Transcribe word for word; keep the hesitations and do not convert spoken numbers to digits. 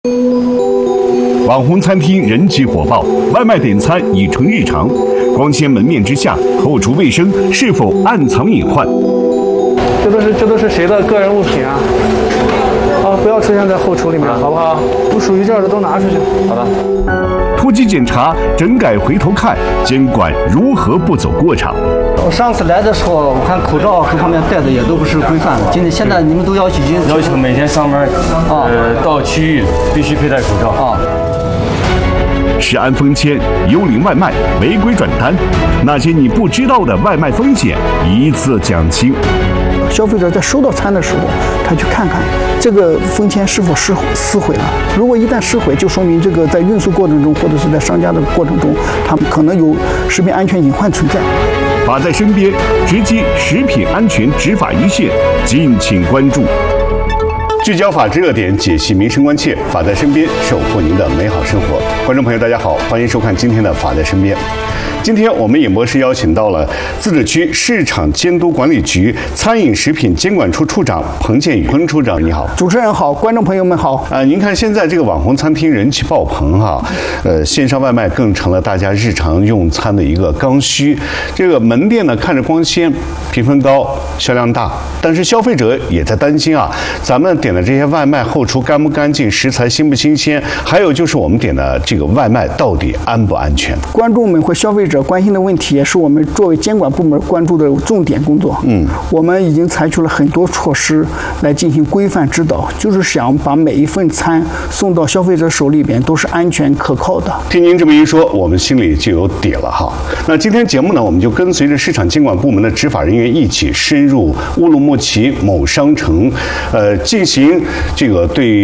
网红餐厅人气火爆，外卖点餐已成日常。光鲜门面之下，后厨卫生是否暗藏隐患？ 这都是这都是谁的个人物品啊？好，不要出现在后厨里面，好不好？不属于这儿的都拿出去。好的。 突击检查，整改回头看，监管如何不走过场？ 我上次来的时候，我看口罩各方面戴的也都不是规范的。今天现在你们都要求要求每天上班，呃，到区域必须佩戴口罩啊。 食安封签、幽灵外卖、违规转单，那些你不知道的外卖风险一次讲清。 消费者在收到餐的时候，他去看看这个封签是否撕撕毁了。如果一旦撕毁，就说明这个在运输过程中或者是在商家的过程中，他们可能有食品安全隐患存在。 法在身边，直击食品安全执法一线，敬请关注。聚焦法治热点，解析民生关切，法在身边，守护您的美好生活。观众朋友，大家好，欢迎收看今天的《法在身边》。今天我们演播室邀请到了自治区市场监督管理局餐饮食品监管处处长彭建宇。彭处长你好。 主持人好，观众朋友们好。 啊、呃，您看现在这个网红餐厅人气爆棚哈，呃，线上外卖更成了大家日常用餐的一个刚需。这个门店呢看着光鲜，评分高，销量大，但是消费者也在担心啊，咱们点的这些外卖后厨干不干净，食材新不新鲜，还有就是我们点的这个外卖到底安不安全？ 观众们或消费者关心的问题，也是我们作为监管部门关注的重点工作。嗯，我们已经采取了很多措施来进行规范指导，就是想把每一份餐送到消费者手里边都是安全可靠的。 听您这么一说，我们心里就有底了哈。那今天节目呢，我们就跟随着市场监管部门的执法人员一起深入乌鲁木齐某商城，呃，进行这个对